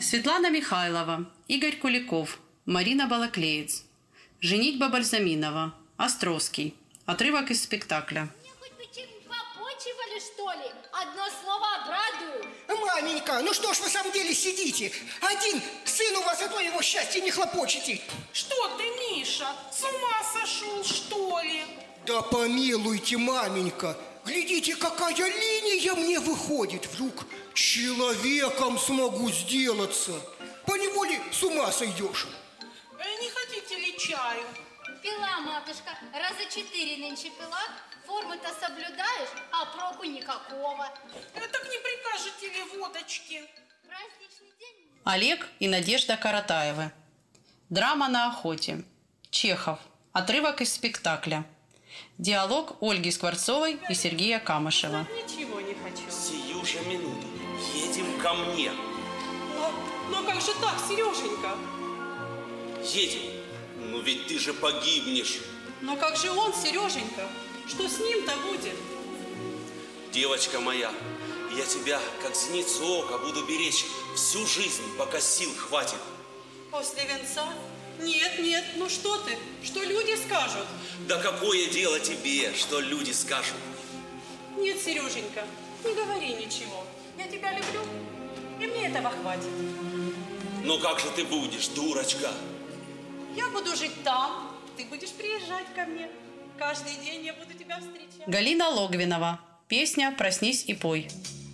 Светлана Михайлова, Игорь Куликов, Марина Балаклеец. «Женитьба Бальзаминова», Островский. Отрывок из спектакля. Мне хоть бы чем попочивали, что ли? Одно слово обрадую. Маменька, ну что ж вы в самом деле сидите? Один сын у вас, а то его счастье не хлопочете. Что ты, Миша, с ума сошел, что ли? Да помилуйте, маменька. Глядите, какая линия мне выходит. Вдруг человеком смогу сделаться. Поневоле с ума сойдешь. Не хотите ли чаю? Пила, матушка, раза 4 нынче пила. Формы-то соблюдаешь, а проку никакого. Так не прикажете ли водочки? Праздничный день. Олег и Надежда Каратаевы. Драма на охоте. Чехов. Отрывок из спектакля. Диалог Ольги Скворцовой и Сергея Камышева. Ничего не хочу. Сию же минуту. Едем ко мне. Но как же так, Сереженька? Едем. Ну ведь ты же погибнешь. Но как же он, Сереженька? Что с ним-то будет? Девочка моя, я тебя, как зеницу ока, буду беречь всю жизнь, пока сил хватит. После венца? Нет, ну что ты? Что люди скажут? Да какое дело тебе, что люди скажут? Нет, Сереженька, не говори ничего. Я тебя люблю, и мне этого хватит. Но как же ты будешь, дурочка? Я буду жить там, ты будешь приезжать ко мне. Каждый день я буду тебя встречать. Галина Логвинова. Песня «Проснись и пой».